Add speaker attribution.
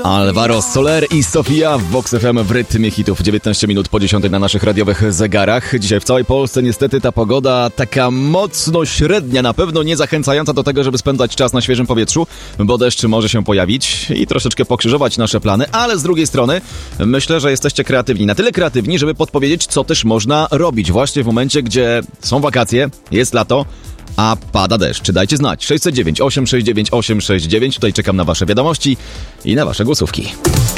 Speaker 1: Alvaro Soler i Sofia w Vox FM w rytmie hitów. 19 minut po 10 na naszych radiowych zegarach. Dzisiaj w całej Polsce niestety ta pogoda taka mocno średnia, na pewno nie zachęcająca do tego, żeby spędzać czas na świeżym powietrzu, bo deszcz może się pojawić i troszeczkę pokrzyżować nasze plany, ale z drugiej strony myślę, że jesteście kreatywni. Na tyle kreatywni, żeby podpowiedzieć, co też można robić właśnie w momencie, gdzie są wakacje, jest lato, a pada deszcz. Dajcie znać. 609 869 869. Tutaj czekam na wasze wiadomości i na wasze głosówki.